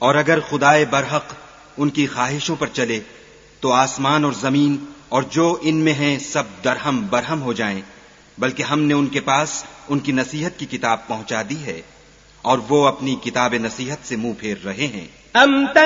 और अगर खुदाए बरहक उनकी ख्वाहिशों पर चले तो आसमान और जमीन और जो इनमें हैं सब दरहम बरहम हो जाएं, बल्कि हमने उनके पास उनकी नसीहत की किताब पहुंचा दी है और वो अपनी किताब नसीहत से मुंह फेर रहे हैं।